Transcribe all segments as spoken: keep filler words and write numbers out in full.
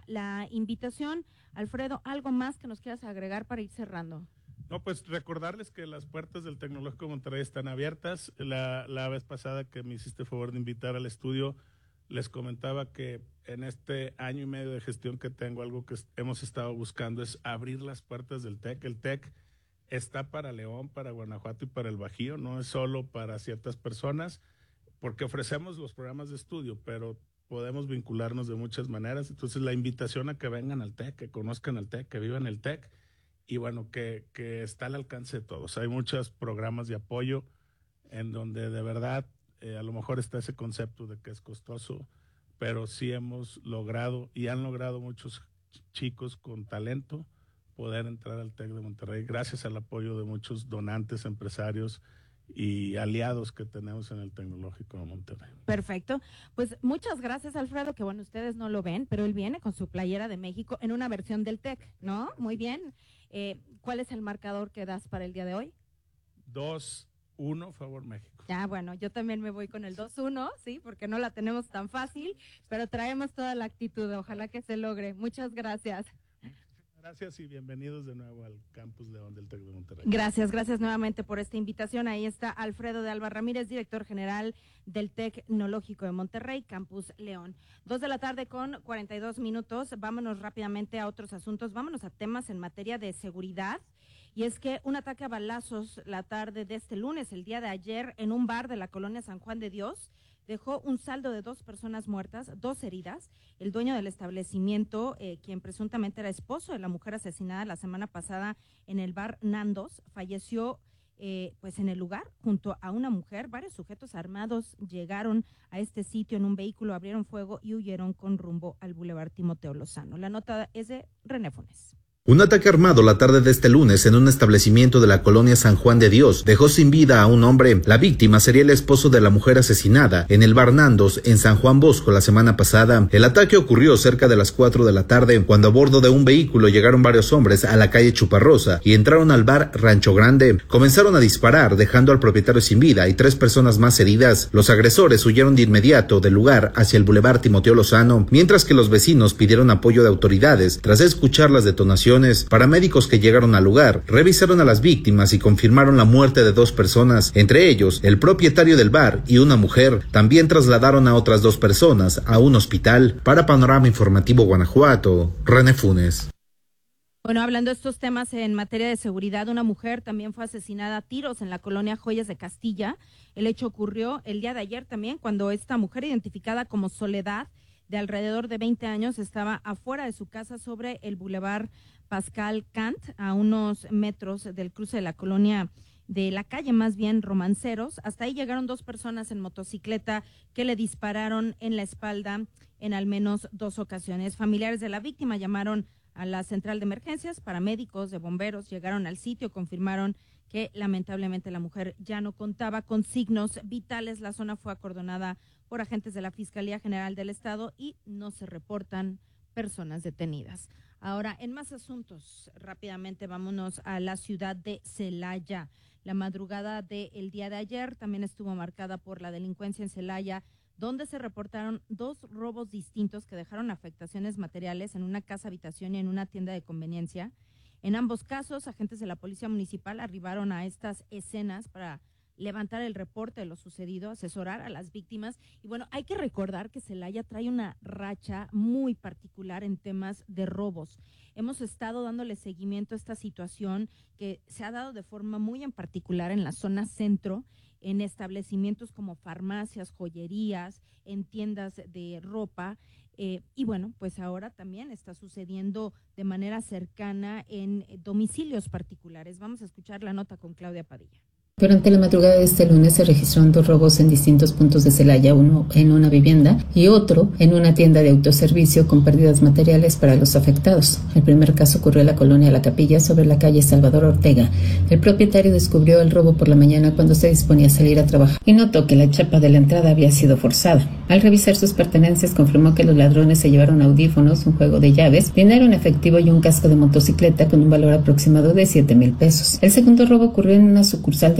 la invitación. Alfredo, ¿algo más que nos quieras agregar para ir cerrando? No, pues recordarles que las puertas del Tecnológico de Monterrey están abiertas. La, la vez pasada que me hiciste favor de invitar al estudio, les comentaba que en este año y medio de gestión que tengo, algo que hemos estado buscando es abrir las puertas del TEC. El TEC está para León, para Guanajuato y para el Bajío, no es solo para ciertas personas, porque ofrecemos los programas de estudio, pero podemos vincularnos de muchas maneras. Entonces la invitación a que vengan al TEC, que conozcan el TEC, que vivan el TEC, y bueno, que, que está al alcance de todos. Hay muchos programas de apoyo en donde de verdad eh, a lo mejor está ese concepto de que es costoso, pero sí hemos logrado y han logrado muchos chicos con talento poder entrar al TEC de Monterrey gracias al apoyo de muchos donantes, empresarios y aliados que tenemos en el Tecnológico de Monterrey. Perfecto, pues muchas gracias, Alfredo, que bueno, ustedes no lo ven, pero él viene con su playera de México en una versión del TEC, ¿no? Muy bien. Eh, ¿Cuál es el marcador que das para el día de hoy? dos uno, favor México. Ya, bueno, yo también me voy con el dos uno, sí, porque no la tenemos tan fácil, pero traemos toda la actitud, ojalá que se logre. Muchas gracias. Gracias y bienvenidos de nuevo al Campus León del TEC de Monterrey. Gracias, gracias nuevamente por esta invitación. Ahí está Alfredo de Alba Ramírez, director general del Tecnológico de Monterrey, Campus León. Dos de la tarde con cuarenta y dos minutos. Vámonos rápidamente a otros asuntos. Vámonos a temas en materia de seguridad. Y es que un ataque a balazos la tarde de este lunes, el día de ayer, en un bar de la colonia San Juan de Dios, dejó un saldo de dos personas muertas, dos heridas. El dueño del establecimiento, eh, quien presuntamente era esposo de la mujer asesinada la semana pasada en el bar Nandos, falleció eh, pues en el lugar junto a una mujer. Varios sujetos armados llegaron a este sitio en un vehículo, abrieron fuego y huyeron con rumbo al Boulevard Timoteo Lozano. La nota es de René Funes. Un ataque armado la tarde de este lunes en un establecimiento de la colonia San Juan de Dios dejó sin vida a un hombre. La víctima sería el esposo de la mujer asesinada en el bar Nandos en San Juan Bosco la semana pasada. El ataque ocurrió cerca de las cuatro de la tarde cuando a bordo de un vehículo llegaron varios hombres a la calle Chuparrosa y entraron al bar Rancho Grande. Comenzaron a disparar dejando al propietario sin vida y tres personas más heridas. Los agresores huyeron de inmediato del lugar hacia el Boulevard Timoteo Lozano, mientras que los vecinos pidieron apoyo de autoridades tras escuchar las detonaciones. Paramédicos que llegaron al lugar revisaron a las víctimas y confirmaron la muerte de dos personas, entre ellos el propietario del bar y una mujer. También trasladaron a otras dos personas a un hospital. Para Panorama Informativo Guanajuato, René Funes. Bueno, hablando de estos temas en materia de seguridad, una mujer también fue asesinada a tiros en la colonia Joyas de Castilla. El hecho ocurrió el día de ayer también, cuando esta mujer, identificada como Soledad, de alrededor de veinte años, estaba afuera de su casa sobre el Boulevard Pascal Kant, a unos metros del cruce de la colonia, de la calle más bien Romanceros. Hasta ahí llegaron dos personas en motocicleta que le dispararon en la espalda en al menos dos ocasiones. Familiares de la víctima llamaron a la central de emergencias, paramédicos de bomberos llegaron al sitio, confirmaron que lamentablemente la mujer ya no contaba con signos vitales. La zona fue acordonada por agentes de la Fiscalía General del Estado y no se reportan personas detenidas. Ahora, en más asuntos, rápidamente vámonos a la ciudad de Celaya. La madrugada del día de ayer también estuvo marcada por la delincuencia en Celaya, donde se reportaron dos robos distintos que dejaron afectaciones materiales en una casa habitación y en una tienda de conveniencia. En ambos casos, agentes de la Policía Municipal arribaron a estas escenas para levantar el reporte de lo sucedido, asesorar a las víctimas. Y bueno, hay que recordar que Celaya trae una racha muy particular en temas de robos. Hemos estado dándole seguimiento a esta situación que se ha dado de forma muy en particular en la zona centro, en establecimientos como farmacias, joyerías, en tiendas de ropa. Eh, y bueno, pues ahora también está sucediendo de manera cercana en domicilios particulares. Vamos a escuchar la nota con Claudia Padilla. Durante la madrugada de este lunes se registraron dos robos en distintos puntos de Celaya, uno en una vivienda y otro en una tienda de autoservicio con pérdidas materiales para los afectados. El primer caso ocurrió en la colonia La Capilla, sobre la calle Salvador Ortega. El propietario descubrió el robo por la mañana cuando se disponía a salir a trabajar y notó que la chapa de la entrada había sido forzada. Al revisar sus pertenencias, confirmó que los ladrones se llevaron audífonos, un juego de llaves, dinero en efectivo y un casco de motocicleta con un valor aproximado de siete mil pesos. El segundo robo ocurrió en una sucursal de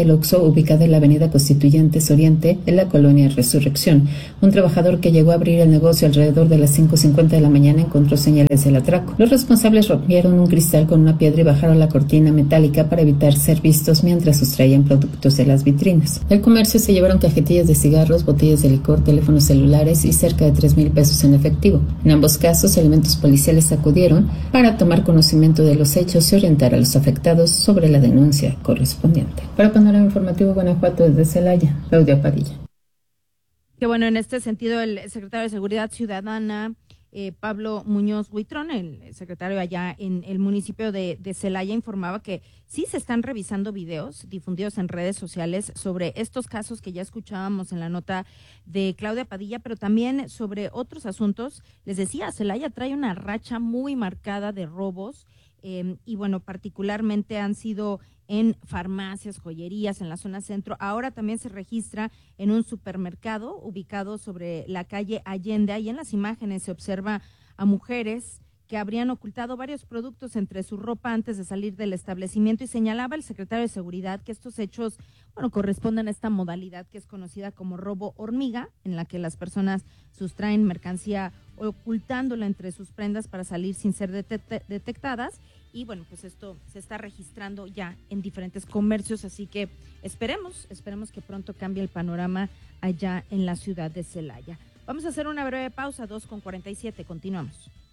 del Oxxo ubicado en la avenida Constituyentes Oriente, en la colonia Resurrección. Un trabajador que llegó a abrir el negocio alrededor de las cinco cincuenta de la mañana encontró señales del atraco. Los responsables rompieron un cristal con una piedra y bajaron la cortina metálica para evitar ser vistos mientras sustraían productos de las vitrinas. Del comercio se llevaron cajetillas de cigarros, botellas de licor, teléfonos celulares y cerca de tres mil pesos en efectivo. En ambos casos, elementos policiales acudieron para tomar conocimiento de los hechos y orientar a los afectados sobre la denuncia correspondiente. Para Panorama Informativo Guanajuato, desde Celaya, Claudia Padilla. Que bueno, en este sentido, el secretario de Seguridad Ciudadana, eh, Pablo Muñoz Huitrón, el secretario allá en el municipio de, de Celaya, informaba que sí se están revisando videos difundidos en redes sociales sobre estos casos que ya escuchábamos en la nota de Claudia Padilla, pero también sobre otros asuntos. Les decía, Celaya trae una racha muy marcada de robos. Eh, y bueno, particularmente han sido en farmacias, joyerías, en la zona centro. Ahora también se registra en un supermercado ubicado sobre la calle Allende. Ahí en las imágenes se observa a mujeres que habrían ocultado varios productos entre su ropa antes de salir del establecimiento, y señalaba el secretario de Seguridad que estos hechos, bueno, corresponden a esta modalidad que es conocida como robo hormiga, en la que las personas sustraen mercancía ocultándola entre sus prendas para salir sin ser detect- detectadas. Y bueno, pues esto se está registrando ya en diferentes comercios, así que esperemos, esperemos que pronto cambie el panorama allá en la ciudad de Celaya. Vamos a hacer una breve pausa, dos con cuarenta y siete, continuamos.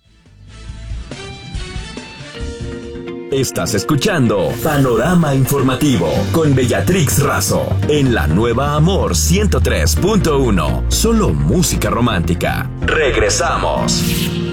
Estás escuchando Panorama Informativo con Bellatrix Razo en la Nueva Amor ciento tres punto uno. Solo música romántica. Regresamos.